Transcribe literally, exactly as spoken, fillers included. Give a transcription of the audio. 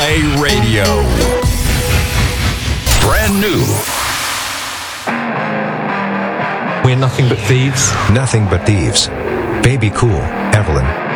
Play Radio. Brand new. We're nothing but thieves. Nothing but thieves. Baby Cool, Evelyn.